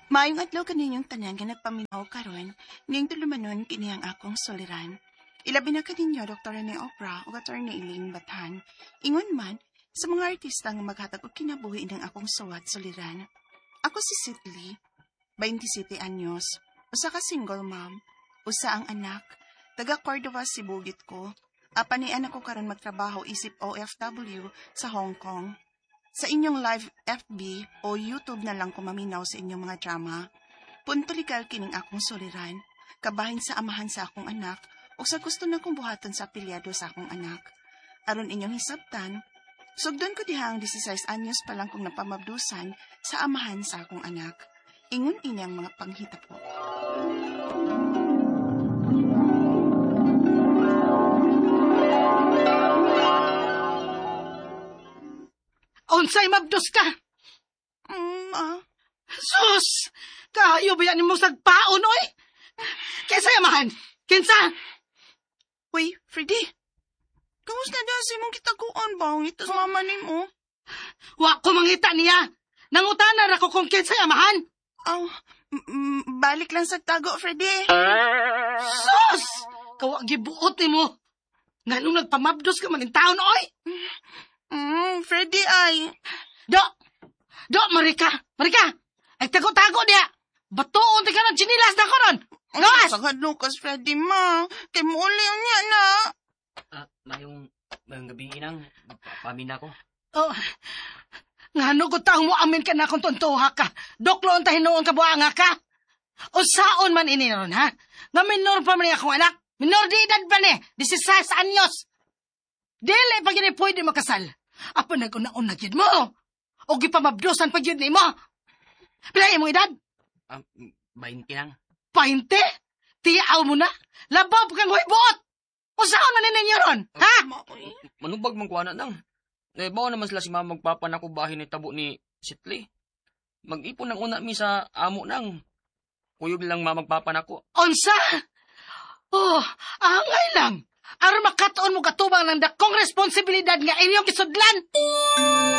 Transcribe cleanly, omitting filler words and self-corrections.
Maayong adlaw kaninyong tanan nga nagpaminaw karon, ngayong tulumanon kini ang akong soliran. Ilabi na kaninyo Dr. Rene Opera o Attorney Elaine Bathan. Ingon man, sa mga artista nga maghatag og kinabuhi ng akong suwat soliran. Ako si Sidley, 27 anyos, usa ka single mom, usa ang anak, taga Cordova, Sibugit ko. Apanian ako karon magtrabaho isip OFW sa Hong Kong. Sa inyong live FB o YouTube na lang kumaminaw sa inyong mga drama. Punto legal kining akong soliran, kabahin sa amahan sa akong anak, o sa gusto na kong buhaton sa apilyado sa akong anak. Aron inyong hisabtan, sugdon ko dihang 16 anyos pa lang kong napamabdusan sa amahan sa akong anak. Ingon inyang mga panghita po. Unsay mabdos ka? Sus! Kayo ba yan mo sagpaon, oy? Kinsa yamahan? Kinsa? Uy, Freddy. Kamusta na si mong kitaguan ba? Ito sa mama ni mo. Wa ko mangita niya. Nangutana ra ko kung kinsa yamahan. Balik lang sa tago, Freddy. Sus! Kawag gibuot ni mo. Nganong nagpamabdos ka maning taon, oy? Freddy ay. Do, Marika. Ay tago-tago diya. Batuon ti ka ng chinilas na ko ron. Gawas! Sagad Lucas, Freddy, ma. Kay muli niya na. Mayong gabi inang, pamin ako. Oh, ngano ko taong mo amin ka na kung tuntuha ka. Dokloon tayo noon ka buanga ka. O saon man ini ron, ha? Nga minor pa man akong anak. Minor di edad pa ni. 16 anyos. Dili pag yun pwede makasal. Apa nag-una-una yun mo? O gipamabdosan pag yun ni mo? Pilay mo edad? 20 lang. 20? Tiyaw mo na? Labaw kang huibot! O saan man ninyo ron? Ha? Manubag mong kuha na nang. Bawa naman sila si mama magpapan ako bahin ni tabo ni Sitli. Mag-ipon ng una mi sa amo nang. Kuyob lang magpapan ako. Onsa? Oh, angay lang. Aron makatoon mo katubang ng dakong responsibilidad nga inyong kisudlan.